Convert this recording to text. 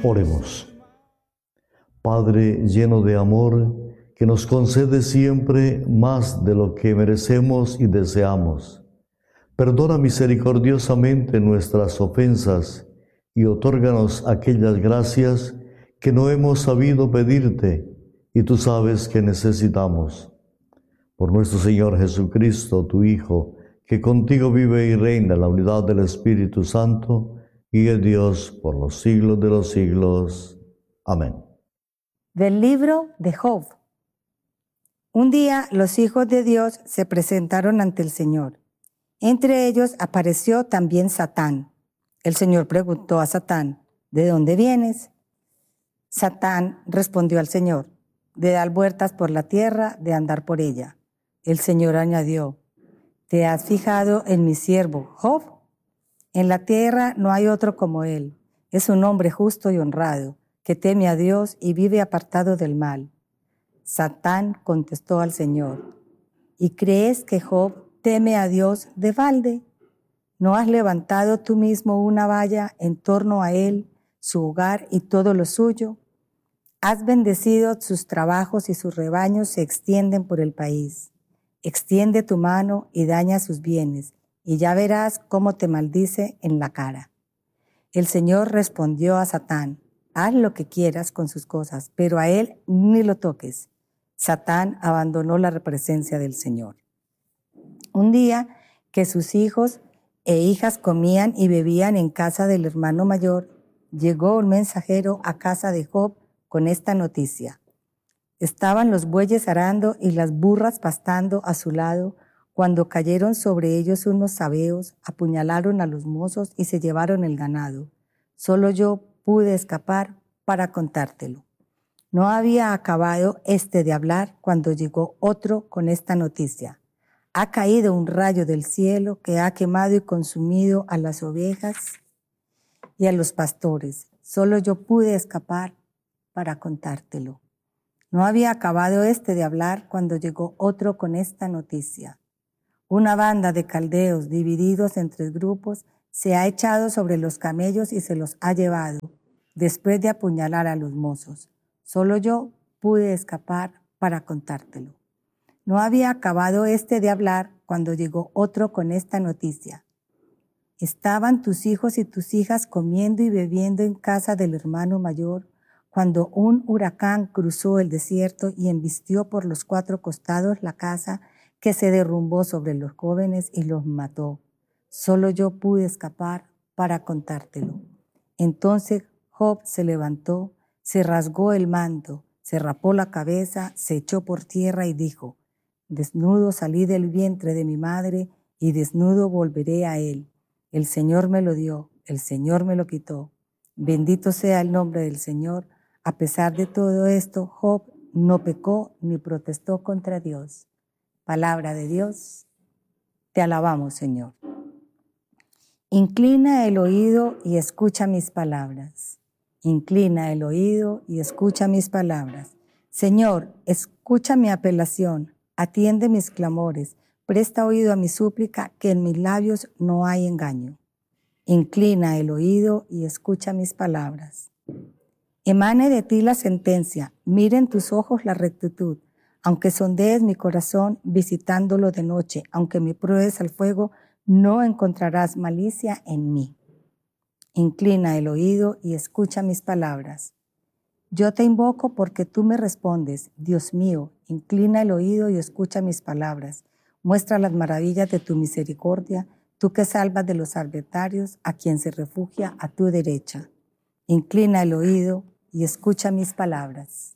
Oremos. Padre lleno de amor, que nos concede siempre más de lo que merecemos y deseamos. Perdona misericordiosamente nuestras ofensas y otórganos aquellas gracias que no hemos sabido pedirte y tú sabes que necesitamos. Por nuestro Señor Jesucristo, tu Hijo, que contigo vive y reina en la unidad del Espíritu Santo, y es Dios por los siglos de los siglos. Amén. Del libro de Job. Un día los hijos de Dios se presentaron ante el Señor. Entre ellos apareció también Satán. El Señor preguntó a Satán, ¿de dónde vienes? Satán respondió al Señor, de dar vueltas por la tierra, de andar por ella. El Señor añadió, ¿te has fijado en mi siervo Job? En la tierra no hay otro como él. Es un hombre justo y honrado, que teme a Dios y vive apartado del mal. Satán contestó al Señor, ¿y crees que Job teme a Dios de balde? ¿No has levantado tú mismo una valla en torno a él, su hogar y todo lo suyo? Has bendecido sus trabajos y sus rebaños se extienden por el país. Extiende tu mano y daña sus bienes, y ya verás cómo te maldice en la cara. El Señor respondió a Satán, haz lo que quieras con sus cosas, pero a él ni lo toques. Satán abandonó la presencia del Señor. Un día que sus hijos e hijas comían y bebían en casa del hermano mayor, llegó un mensajero a casa de Job con esta noticia. Estaban los bueyes arando y las burras pastando a su lado, cuando cayeron sobre ellos unos sabeos, apuñalaron a los mozos y se llevaron el ganado. Solo yo pude escapar para contártelo. No había acabado de hablar cuando llegó otro con esta noticia. Ha caído un rayo del cielo que ha quemado y consumido a las ovejas y a los pastores. Solo yo pude escapar para contártelo. No había acabado de hablar cuando llegó otro con esta noticia. Una banda de caldeos divididos en 3 grupos se ha echado sobre los camellos y se los ha llevado, después de apuñalar a los mozos. Solo yo pude escapar para contártelo. No había acabado de hablar cuando llegó otro con esta noticia. Estaban tus hijos y tus hijas comiendo y bebiendo en casa del hermano mayor, cuando un huracán cruzó el desierto y embistió por los 4 costados la casa, que se derrumbó sobre los jóvenes y los mató. Solo yo pude escapar para contártelo. Entonces Job se levantó, se rasgó el manto, se rapó la cabeza, se echó por tierra y dijo, desnudo salí del vientre de mi madre y desnudo volveré a él. El Señor me lo dio, el Señor me lo quitó. Bendito sea el nombre del Señor. A pesar de todo esto, Job no pecó ni protestó contra Dios. Palabra de Dios, te alabamos, Señor. Inclina el oído y escucha mis palabras. Inclina el oído y escucha mis palabras. Señor, escucha mi apelación, atiende mis clamores, presta oído a mi súplica, que en mis labios no hay engaño. Inclina el oído y escucha mis palabras. Emane de ti la sentencia, mire en tus ojos la rectitud, aunque sondees mi corazón visitándolo de noche, aunque me pruebes al fuego, no encontrarás malicia en mí. Inclina el oído y escucha mis palabras. Yo te invoco porque tú me respondes, Dios mío, inclina el oído y escucha mis palabras. Muestra las maravillas de tu misericordia, tú que salvas de los adversarios, a quien se refugia a tu derecha. Inclina el oído y escucha mis palabras.